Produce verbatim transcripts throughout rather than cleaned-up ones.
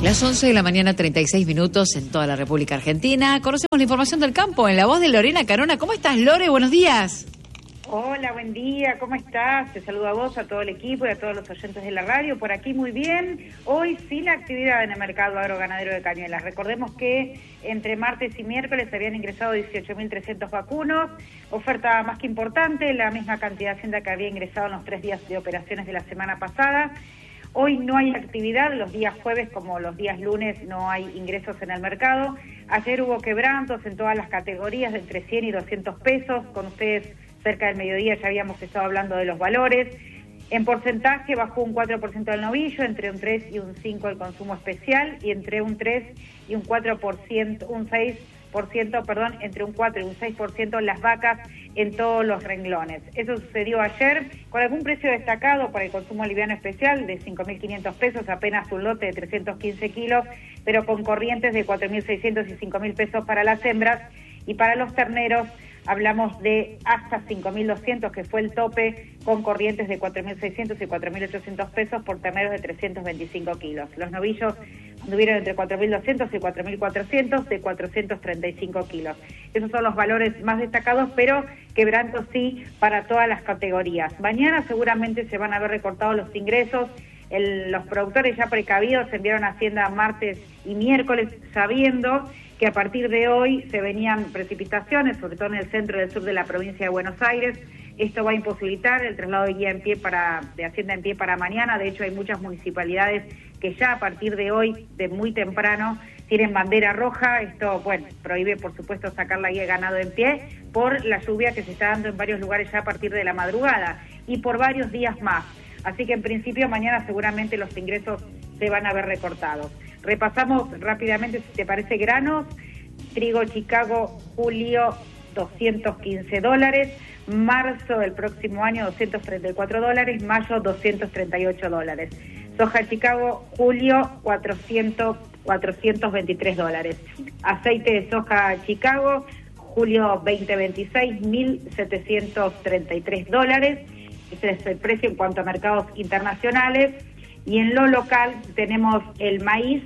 Las once de la mañana, treinta y seis minutos en toda la República Argentina. Conocemos la información del campo en la voz de Lorena Carona. ¿Cómo estás, Lore? Buenos días. Hola, buen día, ¿cómo estás? Te saludo a vos, a todo el equipo y a todos los oyentes de la radio. Por aquí muy bien. Hoy sí la actividad en el mercado agroganadero de Cañuelas. Recordemos que entre martes y miércoles habían ingresado dieciocho mil trescientos vacunos. Oferta más que importante, la misma cantidad de hacienda que había ingresado en los tres días de operaciones de la semana pasada. Hoy no hay actividad, los días jueves como los días lunes no hay ingresos en el mercado. Ayer hubo quebrantos en todas las categorías de entre cien y doscientos pesos. Con ustedes cerca del mediodía ya habíamos estado hablando de los valores. En porcentaje bajó un cuatro por ciento el novillo, entre un tres y un cinco el consumo especial, y entre un tres y un cuatro por ciento, un seis por ciento, perdón, entre un cuatro y un seis por ciento las vacas en todos los renglones. Eso sucedió ayer con algún precio destacado para el consumo liviano especial de cinco mil quinientos pesos, apenas un lote de trescientos quince kilos, pero con corrientes de cuatro mil seiscientos y cinco mil pesos para las hembras, y para los terneros hablamos de hasta cinco mil doscientos, que fue el tope, con corrientes de cuatro mil seiscientos y cuatro mil ochocientos pesos por terneros de trescientos veinticinco kilos. Los novillos anduvieron entre cuatro mil doscientos y cuatro mil cuatrocientos de cuatrocientos treinta y cinco kilos. Esos son los valores más destacados, pero quebranto sí para todas las categorías. Mañana seguramente se van a ver recortados los ingresos. El, los productores ya precavidos enviaron a Hacienda martes y miércoles, sabiendo que a partir de hoy se venían precipitaciones, sobre todo en el centro y el sur de la provincia de Buenos Aires. Esto va a imposibilitar el traslado de guía en pie para, de Hacienda en pie para mañana. De hecho, hay muchas municipalidades que ya a partir de hoy, de muy temprano, tienen bandera roja. Esto, bueno, prohíbe, por supuesto, sacar la guía de ganado en pie por la lluvia que se está dando en varios lugares ya a partir de la madrugada y por varios días más. Así que, en principio, mañana seguramente los ingresos se van a ver recortados. Repasamos rápidamente, si te parece, granos. Trigo Chicago, julio, doscientos quince dólares. Marzo del próximo año, doscientos treinta y cuatro dólares. Mayo, doscientos treinta y ocho dólares. Soja Chicago, julio, cuatrocientos, cuatrocientos veintitrés dólares. Aceite de soja Chicago, julio veinte veintiséis, mil setecientos treinta y tres dólares. Ese es el precio en cuanto a mercados internacionales. Y en lo local tenemos el maíz,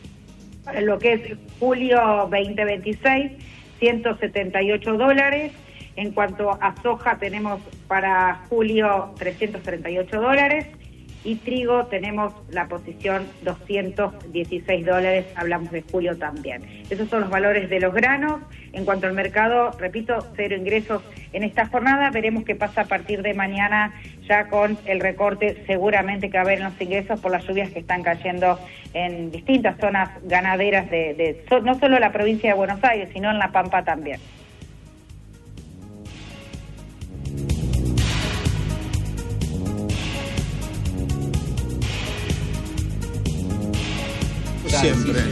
para lo que es julio veinte veintiséis, ciento setenta y ocho dólares. En cuanto a soja tenemos para julio trescientos treinta y ocho dólares. Y trigo tenemos la posición doscientos dieciséis dólares, hablamos de julio también. Esos son los valores de los granos. En cuanto al mercado, repito, cero ingresos en esta jornada. Veremos qué pasa a partir de mañana, ya con el recorte seguramente que va a haber en los ingresos por las lluvias que están cayendo en distintas zonas ganaderas de, de no solo la provincia de Buenos Aires, sino en La Pampa también. Siempre.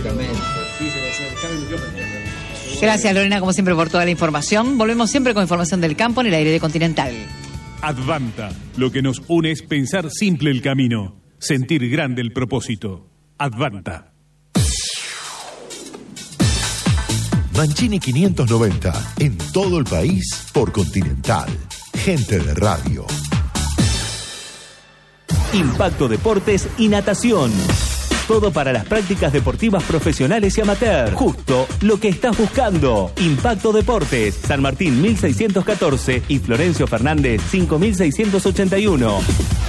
Gracias, Lorena, como siempre, por toda la información. Volvemos siempre con información del campo en el aire de Continental. Advanta. Lo que nos une es pensar simple el camino, sentir grande el propósito. Advanta. Mancini quinientos noventa, en todo el país, por Continental. Gente de radio. Impacto Deportes y Natación. Todo para las prácticas deportivas profesionales y amateur. Justo lo que estás buscando. Impacto Deportes, San Martín mil seiscientos catorce y Florencio Fernández cinco mil seiscientos ochenta y uno.